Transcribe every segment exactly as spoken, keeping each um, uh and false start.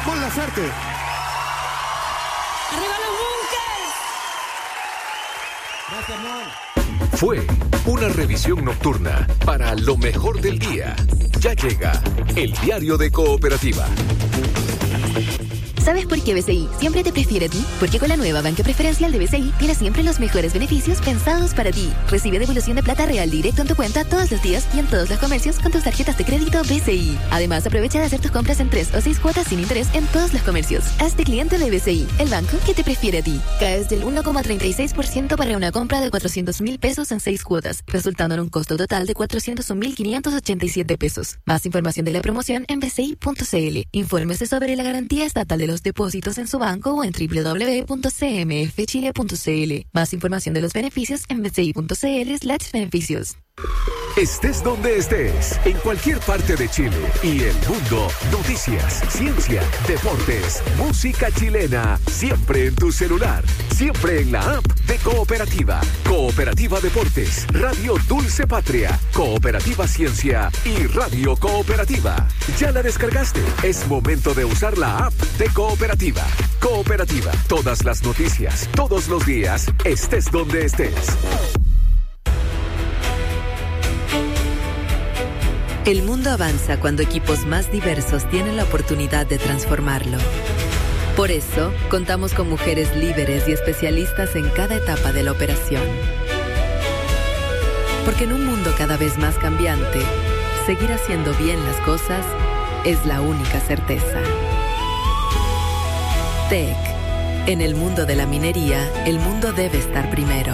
Mon Laferte. ¡Arriba los bunkers! Gracias, Mon. Fue una revisión nocturna para lo mejor del día. Ya llega el diario de Cooperativa. ¿Sabes por qué B C I siempre te prefiere a ti? Porque con la nueva banca preferencial de B C I tienes siempre los mejores beneficios pensados para ti. Recibe devolución de plata real directo en tu cuenta todos los días y en todos los comercios con tus tarjetas de crédito B C I. Además, aprovecha de hacer tus compras en tres o seis cuotas sin interés en todos los comercios. Hazte cliente de B C I, el banco que te prefiere a ti. Caes del uno coma treinta y seis por ciento para una compra de cuatrocientos mil pesos en seis cuotas, resultando en un costo total de cuatrocientos un mil quinientos ochenta y siete pesos. Más información de la promoción en b c i punto c l. Infórmese sobre la garantía estatal de los depósitos en su banco o en doble u doble u doble u punto c m f chile punto c l. Más información de los beneficios en b c i punto c l slash beneficios. Estés donde estés, en cualquier parte de Chile y el mundo, noticias, ciencia, deportes, música chilena, siempre en tu celular, siempre en la app de Cooperativa. Cooperativa Deportes, Radio Dulce Patria, Cooperativa Ciencia y Radio Cooperativa. ¿Ya la descargaste? Es momento de usar la app de Cooperativa. Cooperativa, todas las noticias, todos los días, estés donde estés. El mundo avanza cuando equipos más diversos tienen la oportunidad de transformarlo. Por eso, contamos con mujeres líderes y especialistas en cada etapa de la operación. Porque en un mundo cada vez más cambiante, seguir haciendo bien las cosas es la única certeza. T E C. En el mundo de la minería, el mundo debe estar primero.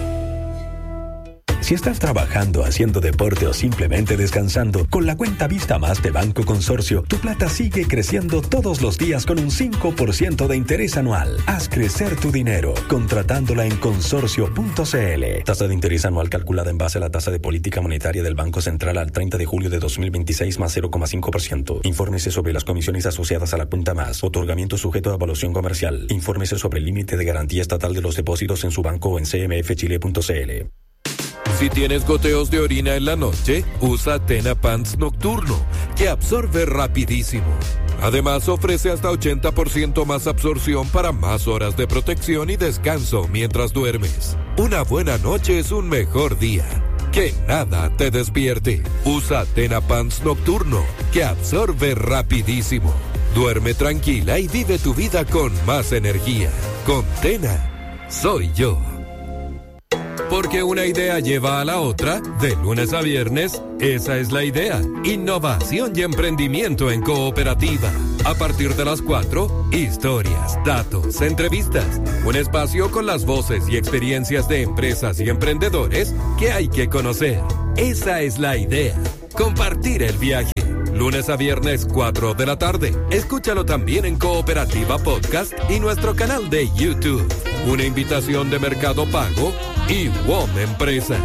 Si estás trabajando, haciendo deporte o simplemente descansando, con la cuenta Vista Más de Banco Consorcio, tu plata sigue creciendo todos los días con un cinco por ciento de interés anual. Haz crecer tu dinero, contratándola en consorcio punto c l. Tasa de interés anual calculada en base a la tasa de política monetaria del Banco Central al treinta de julio de dos mil veintiséis más cero coma cinco por ciento. Infórmese sobre las comisiones asociadas a la cuenta Más. Otorgamiento sujeto a evaluación comercial. Infórmese sobre el límite de garantía estatal de los depósitos en su banco o en c m f chile punto c l. Si tienes goteos de orina en la noche, usa Tena Pants Nocturno, que absorbe rapidísimo. Además, ofrece hasta ochenta por ciento más absorción para más horas de protección y descanso mientras duermes. Una buena noche es un mejor día. Que nada te despierte. Usa Tena Pants Nocturno, que absorbe rapidísimo. Duerme tranquila y vive tu vida con más energía. Con Tena, soy yo. Porque una idea lleva a la otra, de lunes a viernes, esa es la idea. Innovación y emprendimiento en Cooperativa. A partir de las cuatro, historias, datos, entrevistas. Un espacio con las voces y experiencias de empresas y emprendedores que hay que conocer. Esa es la idea. Compartir el viaje. Lunes a viernes, cuatro de la tarde. Escúchalo también en Cooperativa Podcast y nuestro canal de YouTube. Una invitación de Mercado Pago y W O M Empresas.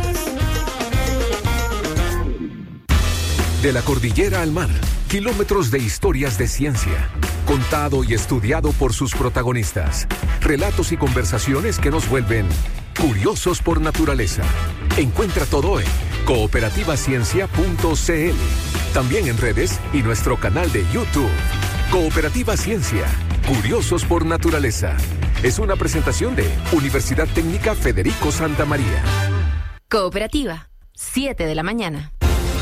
De la cordillera al mar, kilómetros de historias de ciencia, contado y estudiado por sus protagonistas. Relatos y conversaciones que nos vuelven curiosos por naturaleza. Encuentra todo en cooperativa ciencia punto c l. También en redes y nuestro canal de YouTube. Cooperativa Ciencia, curiosos por naturaleza. Es una presentación de Universidad Técnica Federico Santa María. Cooperativa, siete de la mañana.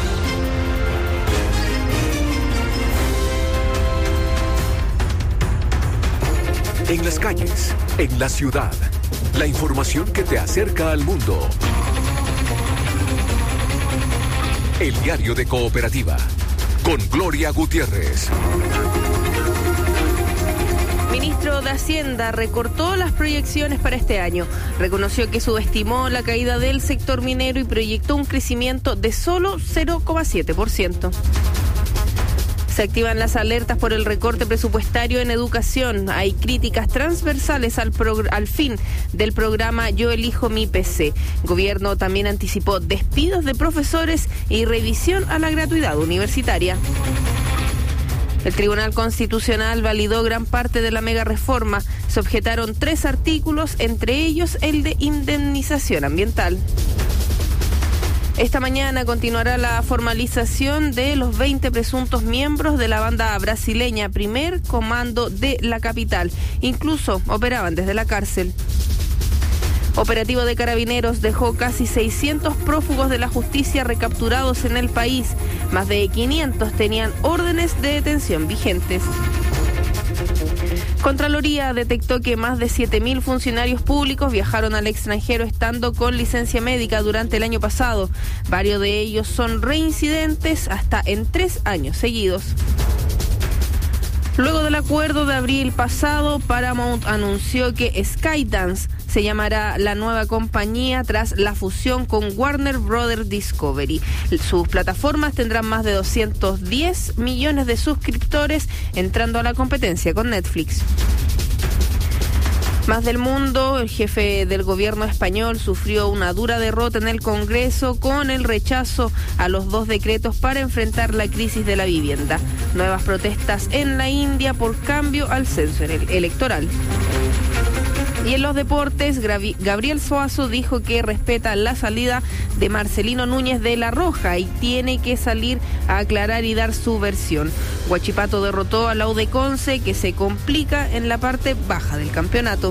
En las calles, en la ciudad, la información que te acerca al mundo. El diario de Cooperativa, con Gloria Gutiérrez. Ministro de Hacienda recortó las proyecciones para este año. Reconoció que subestimó la caída del sector minero y proyectó un crecimiento de solo cero coma siete por ciento. Se activan las alertas por el recorte presupuestario en educación. Hay críticas transversales al, progr- al fin del programa Yo Elijo Mi P C. Gobierno también anticipó despidos de profesores y revisión a la gratuidad universitaria. El Tribunal Constitucional validó gran parte de la mega reforma. Se objetaron tres artículos, entre ellos el de indemnización ambiental. Esta mañana continuará la formalización de los veinte presuntos miembros de la banda brasileña Primer Comando de la capital. Incluso operaban desde la cárcel. Operativo de Carabineros dejó casi seiscientos prófugos de la justicia recapturados en el país. Más de quinientos tenían órdenes de detención vigentes. Contraloría detectó que más de siete mil funcionarios públicos viajaron al extranjero estando con licencia médica durante el año pasado. Varios de ellos son reincidentes hasta en tres años seguidos. Luego del acuerdo de abril pasado, Paramount anunció que Skydance se llamará la nueva compañía tras la fusión con Warner Brothers Discovery. Sus plataformas tendrán más de doscientos diez millones de suscriptores, entrando a la competencia con Netflix. Más del mundo, el jefe del gobierno español sufrió una dura derrota en el Congreso con el rechazo a los dos decretos para enfrentar la crisis de la vivienda. Nuevas protestas en la India por cambio al censo electoral. Y en los deportes, Gabriel Suazo dijo que respeta la salida de Marcelino Núñez de La Roja y tiene que salir a aclarar y dar su versión. Huachipato derrotó a la U de Conce, que se complica en la parte baja del campeonato.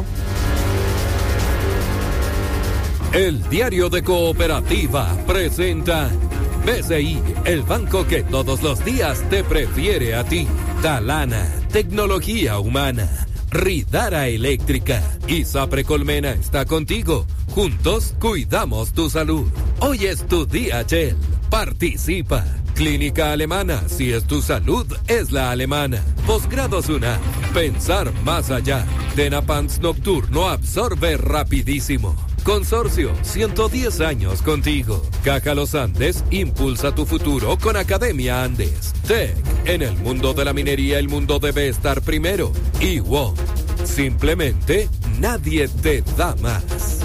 El Diario de Cooperativa presenta B C I, el banco que todos los días te prefiere a ti. Talana, tecnología humana. Ridara Eléctrica y Sapre Colmena está contigo. Juntos cuidamos tu salud. Hoy es tu día, Shell. Participa. Clínica Alemana, si es tu salud, es la alemana. Posgrados UNAM, pensar más allá. Tenapants Nocturno absorbe rapidísimo. Consorcio, ciento diez años contigo. Caja Los Andes, impulsa tu futuro con Academia Andes. Tech, en el mundo de la minería el mundo debe estar primero. Y WOM, simplemente nadie te da más.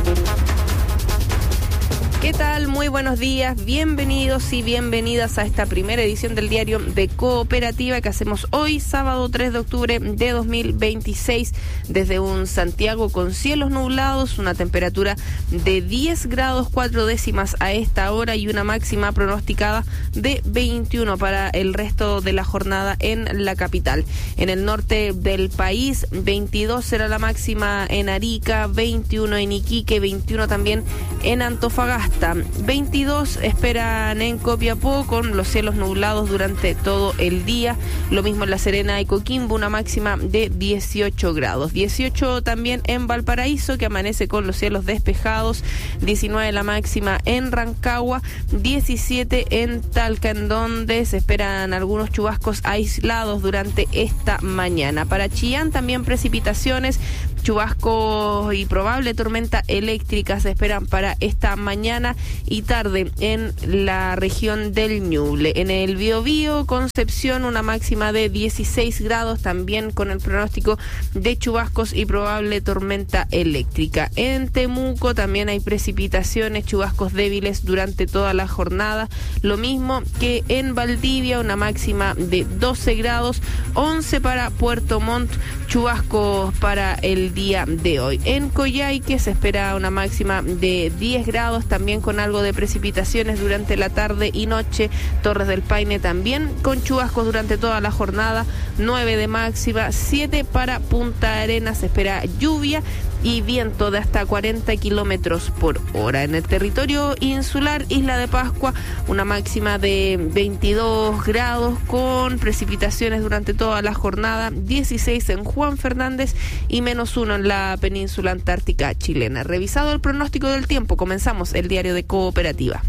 ¿Qué tal? Muy buenos días, bienvenidos y bienvenidas a esta primera edición del Diario de Cooperativa que hacemos hoy, sábado tres de octubre de dos mil veintiséis, desde un Santiago con cielos nublados, una temperatura de diez grados cuatro décimas a esta hora y una máxima pronosticada de veintiuno para el resto de la jornada en la capital. En el norte del país, veintidós será la máxima en Arica, veintiuno en Iquique, veintiuno también en Antofagasta. veintidós esperan en Copiapó con los cielos nublados durante todo el día. Lo mismo en La Serena y Coquimbo, una máxima de dieciocho grados. dieciocho también en Valparaíso, que amanece con los cielos despejados. diecinueve la máxima en Rancagua. diecisiete en Talca, en donde se esperan algunos chubascos aislados durante esta mañana. Para Chillán también precipitaciones, chubascos y probable tormenta eléctrica se esperan para esta mañana y tarde en la región del Ñuble. En el Biobío, Concepción, una máxima de dieciséis grados, también con el pronóstico de chubascos y probable tormenta eléctrica. En Temuco también hay precipitaciones, chubascos débiles durante toda la jornada. Lo mismo que en Valdivia, una máxima de doce grados, once para Puerto Montt, chubascos para el día de hoy. En Coyhaique se espera una máxima de diez grados, también con algo de precipitaciones durante la tarde y noche. Torres del Paine también con chubascos durante toda la jornada, nueve de máxima, siete para Punta Arenas, se espera lluvia y viento de hasta cuarenta kilómetros por hora. En el territorio insular, Isla de Pascua, una máxima de veintidós grados con precipitaciones durante toda la jornada, dieciséis en Juan Fernández y menos uno en la península antártica chilena. Revisado el pronóstico del tiempo, comenzamos el Diario de Cooperativa.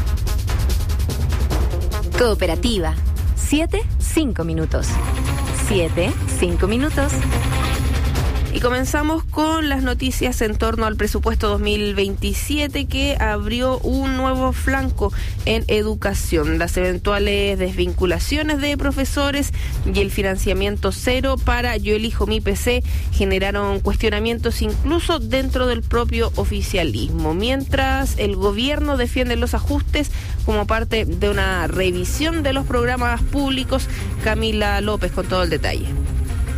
Cooperativa, siete, cinco minutos. siete, cinco minutos. Y comenzamos con las noticias en torno al presupuesto dos mil veintisiete, que abrió un nuevo flanco en educación. Las eventuales desvinculaciones de profesores y el financiamiento cero para Yo Elijo Mi P C generaron cuestionamientos incluso dentro del propio oficialismo. Mientras el gobierno defiende los ajustes como parte de una revisión de los programas públicos, Camila López con todo el detalle.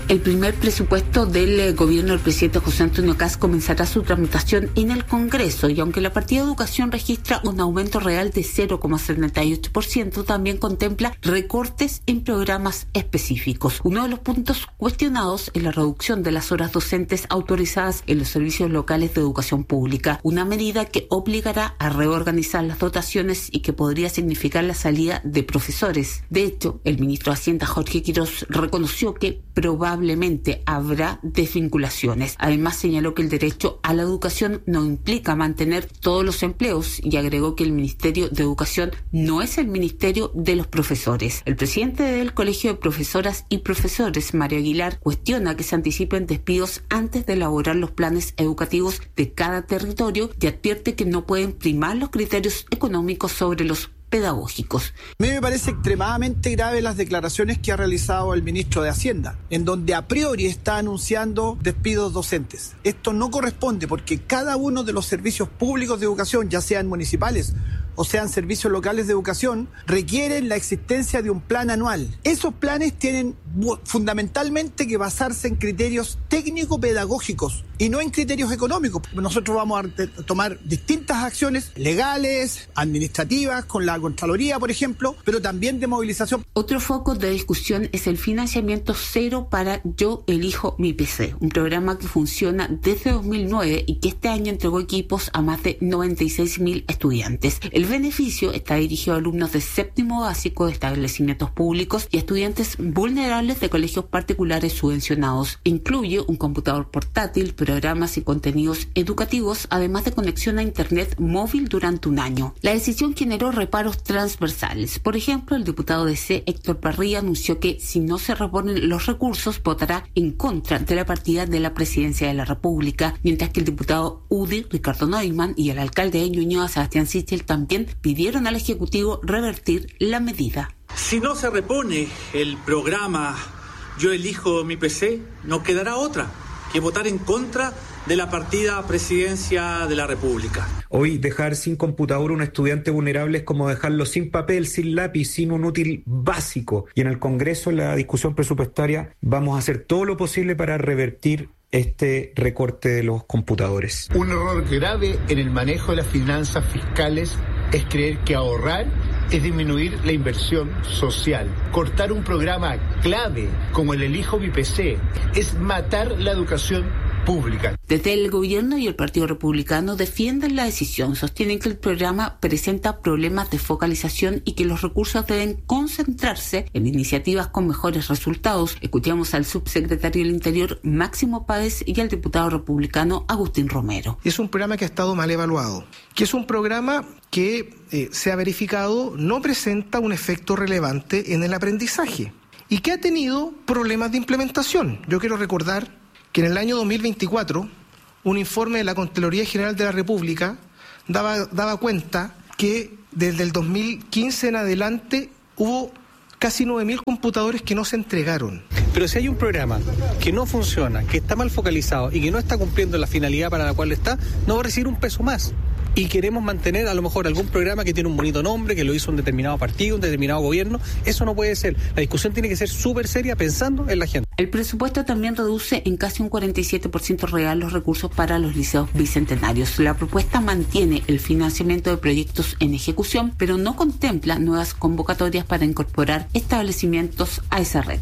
El primer presupuesto del eh, gobierno del presidente José Antonio Kast comenzará su tramitación en el Congreso y aunque la partida de educación registra un aumento real de cero coma setenta y ocho por ciento, también contempla recortes en programas específicos. Uno de los puntos cuestionados es la reducción de las horas docentes autorizadas en los servicios locales de educación pública, una medida que obligará a reorganizar las dotaciones y que podría significar la salida de profesores. De hecho, el ministro de Hacienda, Jorge Quiroz, reconoció que probablemente habrá desvinculaciones. Además, señaló que el derecho a la educación no implica mantener todos los empleos y agregó que el Ministerio de Educación no es el Ministerio de los Profesores. El presidente del Colegio de Profesoras y Profesores, Mario Aguilar, cuestiona que se anticipen despidos antes de elaborar los planes educativos de cada territorio y advierte que no pueden primar los criterios económicos sobre los pedagógicos. A mí me parece extremadamente grave las declaraciones que ha realizado el ministro de Hacienda, en donde a priori está anunciando despidos docentes. Esto no corresponde porque cada uno de los servicios públicos de educación, ya sean municipales o sean servicios locales de educación, requieren la existencia de un plan anual. Esos planes tienen fundamentalmente que basarse en criterios técnico-pedagógicos y no en criterios económicos. Nosotros vamos a tomar distintas acciones legales, administrativas, con la Contraloría, por ejemplo, pero también de movilización. Otro foco de discusión es el financiamiento cero para Yo Elijo Mi P C, un programa que funciona desde dos mil nueve y que este año entregó equipos a más de noventa y seis mil estudiantes. El beneficio está dirigido a alumnos de séptimo básico de establecimientos públicos y estudiantes vulnerables de colegios particulares subvencionados. Incluye un computador portátil, programas y contenidos educativos, además de conexión a Internet móvil durante un año. La decisión generó reparos transversales. Por ejemplo, el diputado de C, Héctor Parrilla, anunció que si no se reponen los recursos, votará en contra de la partida de la Presidencia de la República, mientras que el diputado U D I, Ricardo Neumann, y el alcalde de Ñuñoa, Sebastián Sichel, también pidieron al Ejecutivo revertir la medida. Si no se repone el programa Yo Elijo Mi P C, no quedará otra que votar en contra de la partida Presidencia de la República. Hoy dejar sin computadora a un estudiante vulnerable es como dejarlo sin papel, sin lápiz, sin un útil básico. Y en el Congreso, en la discusión presupuestaria, vamos a hacer todo lo posible para revertir este recorte de los computadores. Un error grave en el manejo de las finanzas fiscales es creer que ahorrar es disminuir la inversión social. Cortar un programa clave como el Elijo Mi P C es matar la educación pública. Desde el gobierno y el Partido Republicano defienden la decisión. Sostienen que el programa presenta problemas de focalización y que los recursos deben concentrarse en iniciativas con mejores resultados. Escuchamos al subsecretario del Interior, Máximo Páez, y al diputado republicano Agustín Romero. Es un programa que ha estado mal evaluado, que es un programa que eh, se ha verificado no presenta un efecto relevante en el aprendizaje y que ha tenido problemas de implementación. Yo quiero recordar que en el año dos mil veinticuatro, un informe de la Contraloría General de la República daba, daba cuenta que desde el dos mil quince en adelante hubo casi nueve mil computadores que no se entregaron. Pero si hay un programa que no funciona, que está mal focalizado y que no está cumpliendo la finalidad para la cual está, no va a recibir un peso más. Y queremos mantener a lo mejor algún programa que tiene un bonito nombre, que lo hizo un determinado partido, un determinado gobierno. Eso no puede ser. La discusión tiene que ser súper seria pensando en la gente. El presupuesto también reduce en casi un cuarenta y siete por ciento real los recursos para los liceos bicentenarios. La propuesta mantiene el financiamiento de proyectos en ejecución, pero no contempla nuevas convocatorias para incorporar establecimientos a esa red.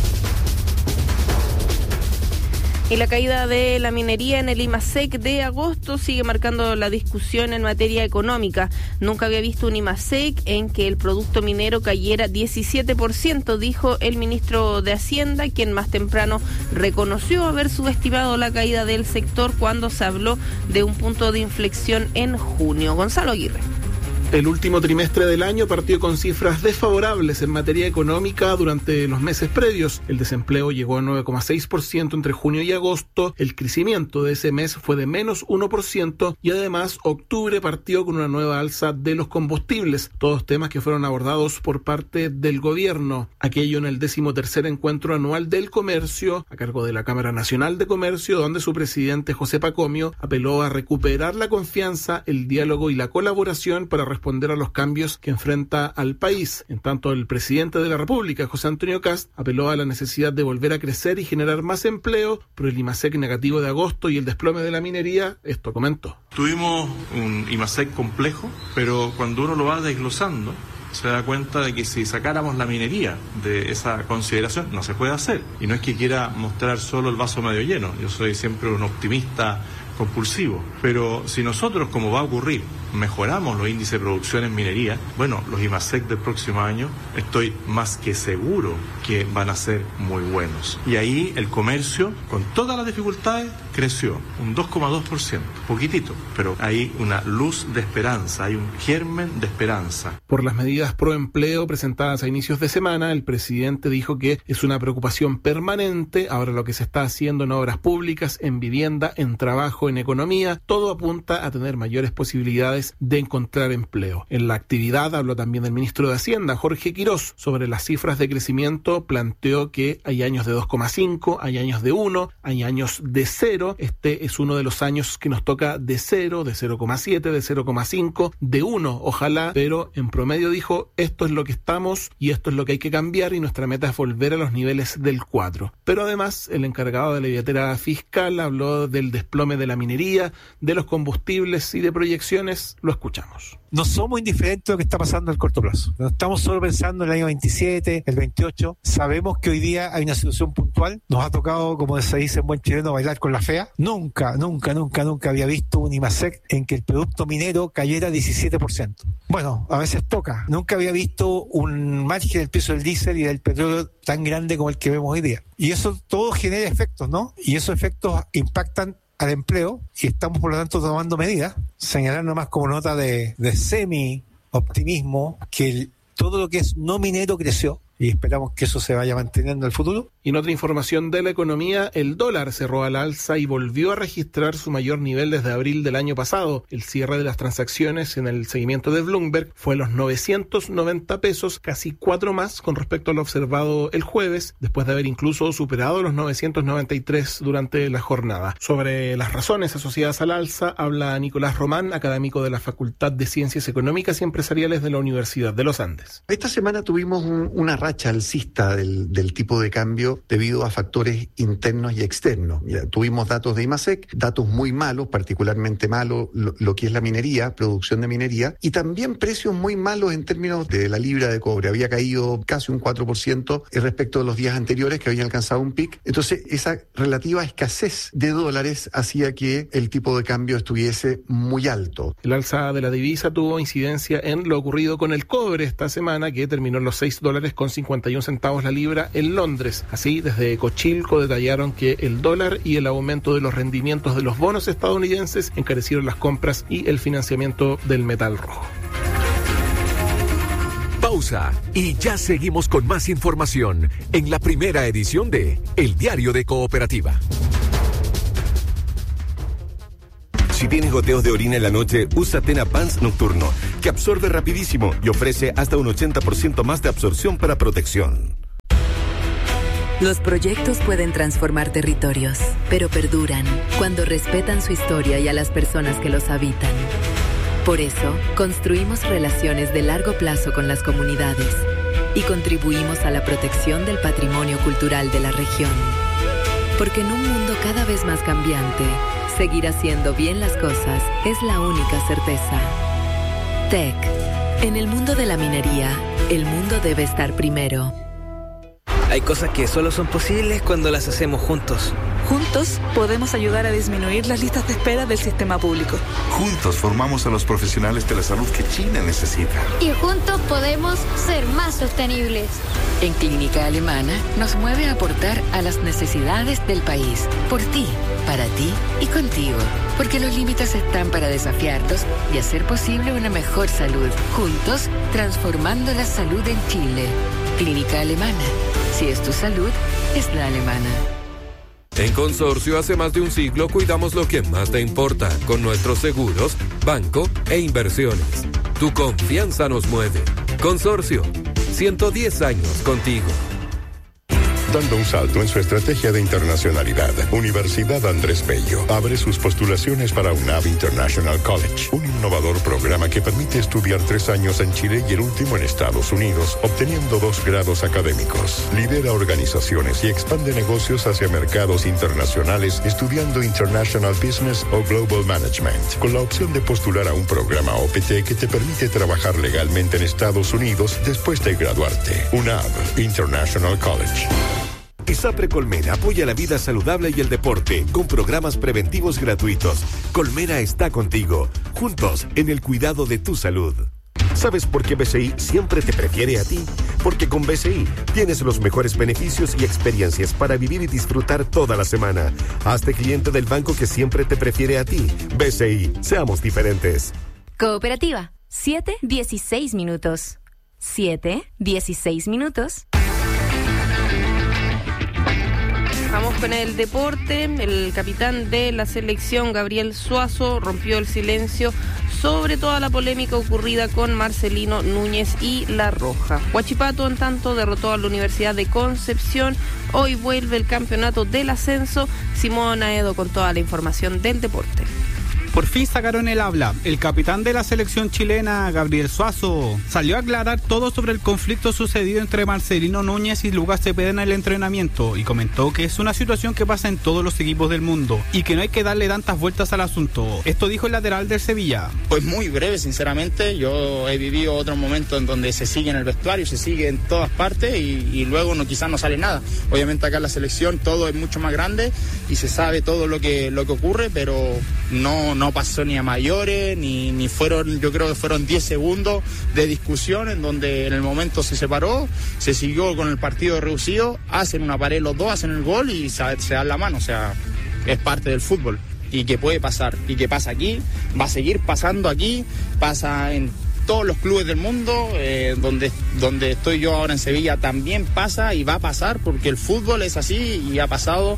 Y la caída de la minería en el IMASEC de agosto sigue marcando la discusión en materia económica. Nunca había visto un IMASEC en que el producto minero cayera diecisiete por ciento, dijo el ministro de Hacienda, quien más temprano reconoció haber subestimado la caída del sector cuando se habló de un punto de inflexión en junio. Gonzalo Aguirre. El último trimestre del año partió con cifras desfavorables en materia económica durante los meses previos. El desempleo llegó a nueve coma seis por ciento entre junio y agosto. El crecimiento de ese mes fue de menos uno por ciento y además octubre partió con una nueva alza de los combustibles. Todos temas que fueron abordados por parte del gobierno. Aquello en el decimotercer encuentro anual del comercio a cargo de la Cámara Nacional de Comercio, donde su presidente José Pacomio apeló a recuperar la confianza, el diálogo y la colaboración para responder responder a los cambios que enfrenta al país. En tanto, el presidente de la República, José Antonio Kast, apeló a la necesidad de volver a crecer y generar más empleo por el IMASEC negativo de agosto y el desplome de la minería. Esto comentó. Tuvimos un IMASEC complejo, pero cuando uno lo va desglosando, se da cuenta de que si sacáramos la minería de esa consideración, no se puede hacer. Y no es que quiera mostrar solo el vaso medio lleno, yo soy siempre un optimista compulsivo, pero si nosotros, como va a ocurrir, mejoramos los índices de producción en minería, bueno, los IMASEC del próximo año estoy más que seguro que van a ser muy buenos. Y ahí el comercio, con todas las dificultades, creció un dos coma dos por ciento, poquitito, pero hay una luz de esperanza, hay un germen de esperanza. Por las medidas pro empleo presentadas a inicios de semana, el presidente dijo que es una preocupación permanente. Ahora lo que se está haciendo en obras públicas, en vivienda, en trabajo, en economía, todo apunta a tener mayores posibilidades de encontrar empleo. En la actividad habló también el ministro de Hacienda, Jorge Quirós, sobre las cifras de crecimiento. Planteó que hay años de dos coma cinco, hay años de uno, hay años de cero. Este es uno de los años que nos toca de cero, de cero coma siete, de cero coma cinco, de uno, ojalá, pero en promedio dijo, esto es lo que estamos y esto es lo que hay que cambiar y nuestra meta es volver a los niveles del cuatro. Pero además, el encargado de la billetera fiscal habló del desplome de la minería, de los combustibles y de proyecciones. Lo escuchamos. No somos indiferentes a lo que está pasando en el corto plazo. No estamos solo pensando en el año veintisiete, el veintiocho. Sabemos que hoy día hay una situación puntual. Nos ha tocado, como se dice en buen chileno, bailar con la fea. Nunca, nunca, nunca, nunca había visto un IMASEC en que el producto minero cayera diecisiete por ciento. Bueno, a veces toca. Nunca había visto un margen del precio del diésel y del petróleo tan grande como el que vemos hoy día. Y eso todo genera efectos, ¿no? Y esos efectos impactan al empleo y estamos por lo tanto tomando medidas. Señalar nomás como nota de, de semi-optimismo que el, todo lo que es no minero creció y esperamos que eso se vaya manteniendo en el futuro. Y en otra información de la economía, el dólar cerró al alza y volvió a registrar su mayor nivel desde abril del año pasado. El cierre de las transacciones en el seguimiento de Bloomberg fue a los novecientos noventa pesos, casi cuatro más con respecto a lo observado el jueves, después de haber incluso superado los novecientos noventa y tres durante la jornada. Sobre las razones asociadas al alza, habla Nicolás Román, académico de la Facultad de Ciencias Económicas y Empresariales de la Universidad de los Andes. Esta semana tuvimos un, una racha alcista del, del tipo de cambio debido a factores internos y externos. Mira, tuvimos datos de IMASEC, datos muy malos, particularmente malos lo, lo que es la minería, producción de minería, y también precios muy malos en términos de la libra de cobre. Había caído casi un cuatro por ciento respecto de los días anteriores que habían alcanzado un pic. Entonces, esa relativa escasez de dólares hacía que el tipo de cambio estuviese muy alto. El alza de la divisa tuvo incidencia en lo ocurrido con el cobre esta semana, que terminó en los seis dólares con cincuenta y un centavos la libra en Londres. Así, desde Cochilco detallaron que el dólar y el aumento de los rendimientos de los bonos estadounidenses encarecieron las compras y el financiamiento del metal rojo. Pausa y ya seguimos con más información en la primera edición de El Diario de Cooperativa. Si tienes goteos de orina en la noche, usa Tena Pants Nocturno, que absorbe rapidísimo y ofrece hasta un ochenta por ciento más de absorción para protección. Los proyectos pueden transformar territorios, pero perduran cuando respetan su historia y a las personas que los habitan. Por eso, construimos relaciones de largo plazo con las comunidades y contribuimos a la protección del patrimonio cultural de la región. Porque en un mundo cada vez más cambiante, seguir haciendo bien las cosas es la única certeza. T E C. En el mundo de la minería, el mundo debe estar primero. Hay cosas que solo son posibles cuando las hacemos juntos. Juntos podemos ayudar a disminuir las listas de espera del sistema público. Juntos formamos a los profesionales de la salud que China necesita. Y juntos podemos ser más sostenibles. En Clínica Alemana nos mueve a aportar a las necesidades del país. Por ti, para ti y contigo. Porque los límites están para desafiarlos y hacer posible una mejor salud. Juntos, transformando la salud en Chile. Clínica Alemana. Si es tu salud, es la alemana. En Consorcio, hace más de un siglo cuidamos lo que más te importa con nuestros seguros, banco e inversiones. Tu confianza nos mueve. Consorcio, ciento diez años contigo. dando un salto en su estrategia de internacionalidad. Universidad Andrés Bello abre sus postulaciones para UNAV International College, un innovador programa que permite estudiar tres años en Chile y el último en Estados Unidos, obteniendo dos grados académicos. Lidera organizaciones y expande negocios hacia mercados internacionales estudiando International Business o Global Management, con la opción de postular a un programa O P T que te permite trabajar legalmente en Estados Unidos después de graduarte. UNAV International College. ISAPRE Colmena apoya la vida saludable y el deporte con programas preventivos gratuitos. Colmena está contigo, juntos en el cuidado de tu salud. ¿Sabes por qué B C I siempre te prefiere a ti? Porque con B C I tienes los mejores beneficios y experiencias para vivir y disfrutar toda la semana. Hazte cliente del banco que siempre te prefiere a ti. B C I, seamos diferentes. Cooperativa, siete dieciséis minutos. siete dieciséis minutos. Vamos con el deporte. El capitán de la selección, Gabriel Suazo, rompió el silencio sobre toda la polémica ocurrida con Marcelino Núñez y La Roja. Huachipato, en tanto, derrotó a la Universidad de Concepción. Hoy vuelve el campeonato del ascenso. Simón Aedo con toda la información del deporte. Por fin sacaron el habla. El capitán de la selección chilena, Gabriel Suazo, salió a aclarar todo sobre el conflicto sucedido entre Marcelino Núñez y Lucas Cepeda en el entrenamiento y comentó que es una situación que pasa en todos los equipos del mundo y que no hay que darle tantas vueltas al asunto. Esto dijo el lateral del Sevilla. Pues muy breve, sinceramente. Yo he vivido otros momentos en donde se sigue en el vestuario, se sigue en todas partes y, y luego no, quizás no sale nada. Obviamente acá en la selección todo es mucho más grande y se sabe todo lo que, lo que ocurre, pero no... no No pasó ni a mayores, ni, ni fueron, yo creo que fueron diez segundos de discusión en donde en el momento se separó, se siguió con el partido reducido, hacen una pared los dos, hacen el gol y se, se dan la mano, o sea, es parte del fútbol y que puede pasar, y que pasa aquí, va a seguir pasando aquí, pasa en todos los clubes del mundo, eh, donde, donde estoy yo ahora en Sevilla también pasa y va a pasar porque el fútbol es así y ha pasado.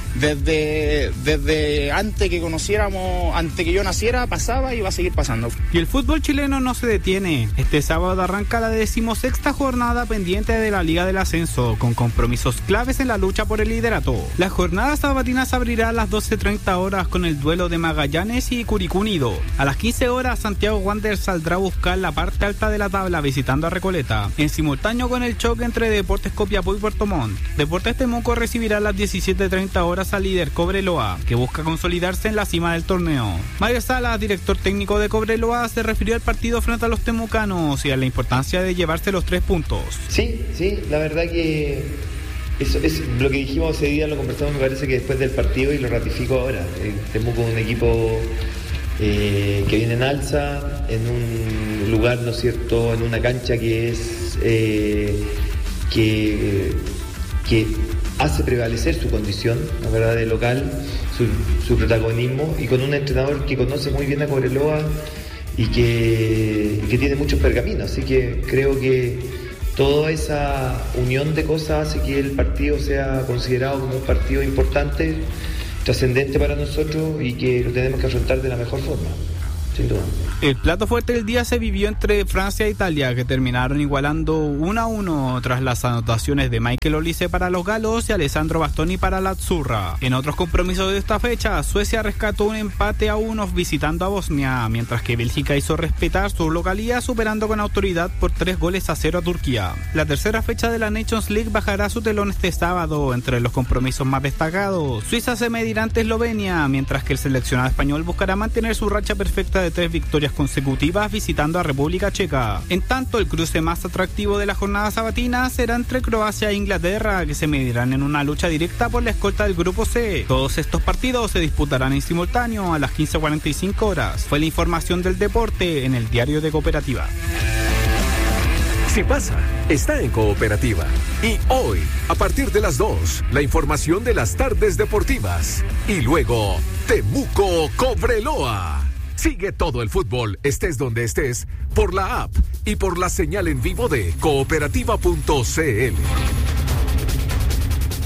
Desde, desde antes que conociéramos, antes que yo naciera, pasaba y va a seguir pasando. Y el fútbol chileno no se detiene. Este sábado arranca la decimosexta jornada pendiente de la Liga del Ascenso, con compromisos claves en la lucha por el liderato. La jornada sabatina se abrirá a las doce treinta horas con el duelo de Magallanes y Curicó Unido. A las quince horas, Santiago Wanderers saldrá a buscar la parte alta de la tabla visitando a Recoleta, en simultáneo con el choque entre Deportes Copiapó y Puerto Montt. Deportes Temuco recibirá a las diecisiete treinta horas al líder Cobreloa, que busca consolidarse en la cima del torneo. Mario Salas, director técnico de Cobreloa, se refirió al partido frente a los temucanos y a la importancia de llevarse los tres puntos. Sí, sí, la verdad que eso es lo que dijimos ese día, lo conversamos me parece que después del partido y lo ratifico ahora. Eh, Temuco es un equipo eh, que viene en alza, en un lugar, ¿no es cierto?, en una cancha que es eh, que, que hace prevalecer su condición, la verdad, de local, su, su protagonismo, y con un entrenador que conoce muy bien a Cobreloa y que, y que tiene muchos pergaminos, así que creo que toda esa unión de cosas hace que el partido sea considerado como un partido importante, trascendente para nosotros y que lo tenemos que afrontar de la mejor forma. El plato fuerte del día se vivió entre Francia e Italia, que terminaron igualando uno a uno tras las anotaciones de Michael Olise para los galos y Alessandro Bastoni para la Azzurra. En otros compromisos de esta fecha, Suecia rescató un empate a uno visitando a Bosnia, mientras que Bélgica hizo respetar su localía superando con autoridad por tres goles a cero a Turquía. La tercera fecha de la Nations League bajará su telón este sábado. Entre los compromisos más destacados, Suiza se medirá ante Eslovenia, mientras que el seleccionado español buscará mantener su racha perfecta de tres victorias consecutivas visitando a República Checa. En tanto, el cruce más atractivo de la jornada sabatina será entre Croacia e Inglaterra, que se medirán en una lucha directa por la escolta del Grupo C. Todos estos partidos se disputarán en simultáneo a las quince cuarenta y cinco horas. Fue la información del deporte en el Diario de Cooperativa. Si pasa, está en Cooperativa. Y hoy, a partir de las dos, la información de las tardes deportivas. Y luego, Temuco Cobreloa. Sigue todo el fútbol, estés donde estés, por la app y por la señal en vivo de cooperativa punto c l.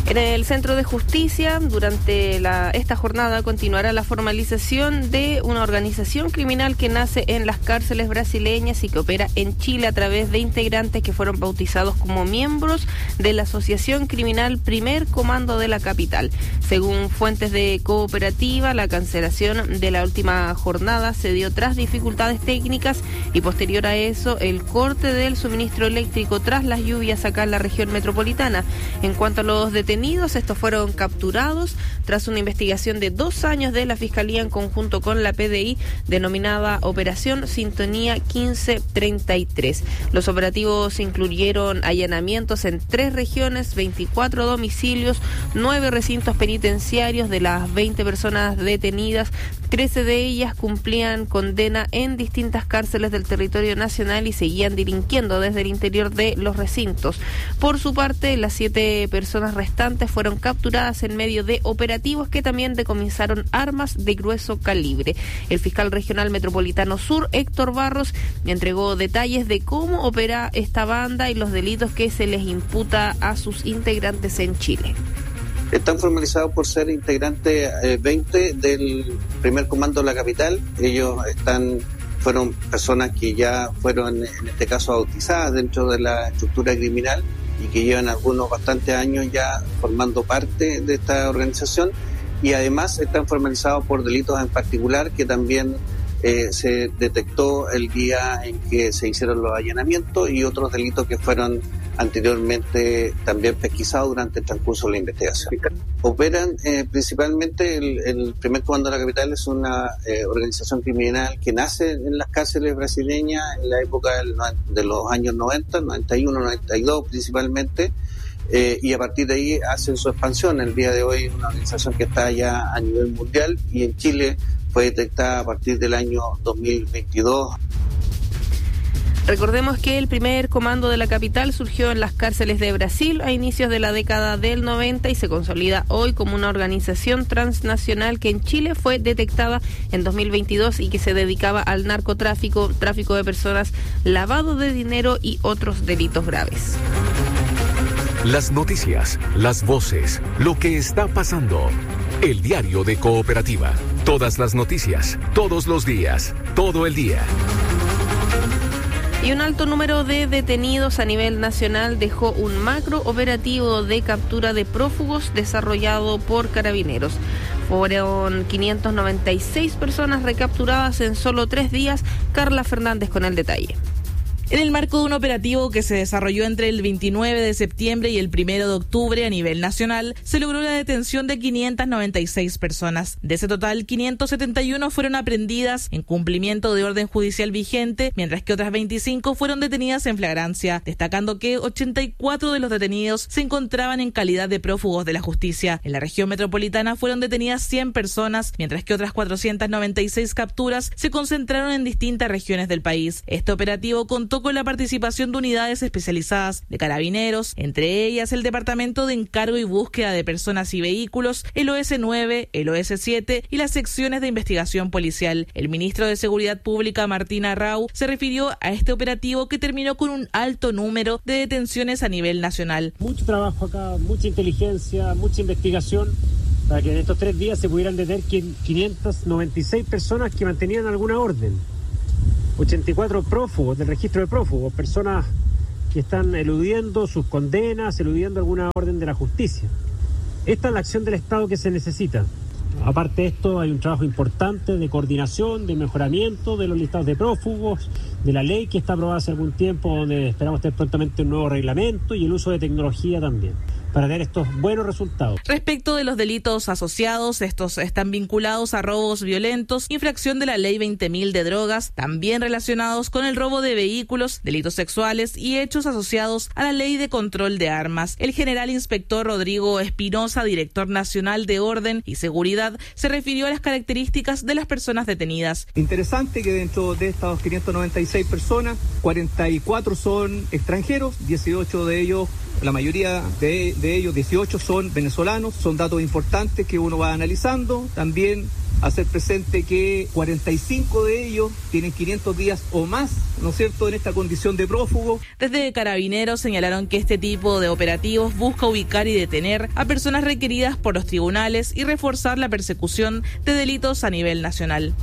En el Centro de Justicia, durante la, esta jornada continuará la formalización de una organización criminal que nace en las cárceles brasileñas y que opera en Chile a través de integrantes que fueron bautizados como miembros de la Asociación Criminal Primer Comando de la Capital. Según fuentes de Cooperativa, la cancelación de la última jornada se dio tras dificultades técnicas y posterior a eso el corte del suministro eléctrico tras las lluvias acá en la región metropolitana. En cuanto a los detenidos, estos fueron capturados tras una investigación de dos años de la Fiscalía en conjunto con la P D I, denominada Operación Sintonía quince treinta y tres. Los operativos incluyeron allanamientos en tres regiones, veinticuatro domicilios, nueve recintos penitenciarios. De las veinte personas detenidas, trece de ellas cumplían condena en distintas cárceles del territorio nacional y seguían delinquiendo desde el interior de los recintos. Por su parte, las siete personas restantes fueron capturadas en medio de operativos que también decomisaron armas de grueso calibre. El fiscal regional metropolitano sur, Héctor Barros, entregó detalles de cómo opera esta banda y los delitos que se les imputa a sus integrantes en Chile. Están formalizados por ser integrantes eh, veinte del primer comando de la capital. Ellos están fueron personas que ya fueron, en este caso, bautizadas dentro de la estructura criminal y que llevan algunos bastantes años ya formando parte de esta organización, y además están formalizados por delitos en particular que también eh, se detectó el día en que se hicieron los allanamientos, y otros delitos que fueron anteriormente también pesquisados durante el transcurso de la investigación. Operan eh, principalmente, el, el primer comando de la capital es una eh, organización criminal que nace en las cárceles brasileñas en la época del, de los años noventa, noventa y uno, noventa y dos principalmente, eh, y a partir de ahí hacen su expansión. El día de hoy es una organización que está ya a nivel mundial, y en Chile fue detectada a partir del año dos mil veintidós. Recordemos que el primer comando de la capital surgió en las cárceles de Brasil a inicios de la década del noventa y se consolida hoy como una organización transnacional que en Chile fue detectada en dos mil veintidós y que se dedicaba al narcotráfico, tráfico de personas, lavado de dinero y otros delitos graves. Las noticias, las voces, lo que está pasando. El diario de Cooperativa. Todas las noticias, todos los días, todo el día. Y un alto número de detenidos a nivel nacional dejó un macro operativo de captura de prófugos desarrollado por Carabineros. Fueron quinientas noventa y seis personas recapturadas en solo tres días. Carla Fernández con el detalle. En el marco de un operativo que se desarrolló entre el veintinueve de septiembre y el primero de octubre a nivel nacional, se logró la detención de quinientas noventa y seis personas. De ese total, quinientas setenta y uno fueron aprehendidas en cumplimiento de orden judicial vigente, mientras que otras veinticinco fueron detenidas en flagrancia, destacando que ochenta y cuatro de los detenidos se encontraban en calidad de prófugos de la justicia. En la región metropolitana fueron detenidas cien personas, mientras que otras cuatrocientas noventa y seis capturas se concentraron en distintas regiones del país. Este operativo contó con la participación de unidades especializadas de Carabineros, entre ellas el Departamento de Encargo y Búsqueda de Personas y Vehículos, el O S nueve, el O S siete y las secciones de investigación policial. El ministro de Seguridad Pública, Martín Arrau, se refirió a este operativo que terminó con un alto número de detenciones a nivel nacional. Mucho trabajo acá, mucha inteligencia, mucha investigación, para que en estos tres días se pudieran detener quinientas noventa y seis personas que mantenían alguna orden. ochenta y cuatro prófugos del registro de prófugos, personas que están eludiendo sus condenas, eludiendo alguna orden de la justicia. Esta es la acción del Estado que se necesita. Aparte de esto, hay un trabajo importante de coordinación, de mejoramiento de los listados de prófugos, de la ley que está aprobada hace algún tiempo, donde esperamos tener prontamente un nuevo reglamento, y el uso de tecnología también, para tener estos buenos resultados. Respecto de los delitos asociados, estos están vinculados a robos violentos, infracción de la ley veinte mil de drogas, también relacionados con el robo de vehículos, delitos sexuales y hechos asociados a la ley de control de armas. El general inspector Rodrigo Espinosa, director nacional de Orden y Seguridad, se refirió a las características de las personas detenidas. Interesante que dentro de estas quinientas noventa y seis personas, cuarenta y cuatro son extranjeros, dieciocho de ellos, la mayoría de, de ellos, dieciocho, son venezolanos. Son datos importantes que uno va analizando. También hacer presente que cuarenta y cinco de ellos tienen quinientos días o más, ¿no es cierto?, en esta condición de prófugo. Desde Carabineros señalaron que este tipo de operativos busca ubicar y detener a personas requeridas por los tribunales y reforzar la persecución de delitos a nivel nacional.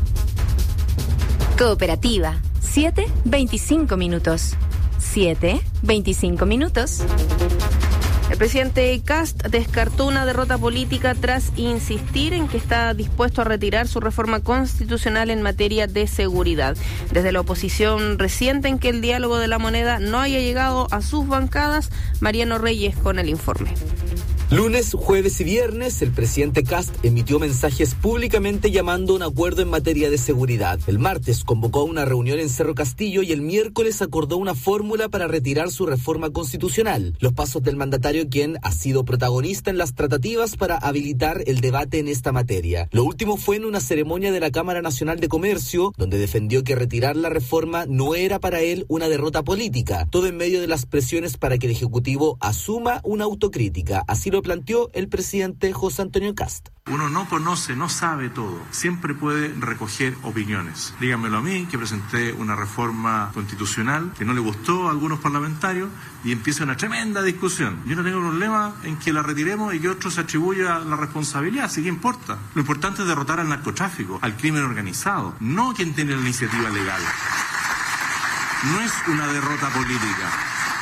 Cooperativa, siete veinticinco minutos. siete veinticinco minutos. El presidente Kast descartó una derrota política tras insistir en que está dispuesto a retirar su reforma constitucional en materia de seguridad. Desde la oposición resienten que el diálogo de la moneda no haya llegado a sus bancadas. Mariano Reyes con el informe. Lunes, jueves y viernes, el presidente Kast emitió mensajes públicamente llamando a un acuerdo en materia de seguridad. El martes convocó a una reunión en Cerro Castillo y el miércoles acordó una fórmula para retirar su reforma constitucional. Los pasos del mandatario, quien ha sido protagonista en las tratativas para habilitar el debate en esta materia. Lo último fue en una ceremonia de la Cámara Nacional de Comercio, donde defendió que retirar la reforma no era para él una derrota política. Todo en medio de las presiones para que el Ejecutivo asuma una autocrítica. Así lo planteó el presidente José Antonio Kast. Uno no conoce, no sabe todo. Siempre puede recoger opiniones. Díganmelo a mí, que presenté una reforma constitucional que no le gustó a algunos parlamentarios y empieza una tremenda discusión. Yo no tengo problema en que la retiremos y que otro se atribuya la responsabilidad. ¿Sí qué importa? Lo importante es derrotar al narcotráfico, al crimen organizado, no quien tiene la iniciativa legal. No es una derrota política.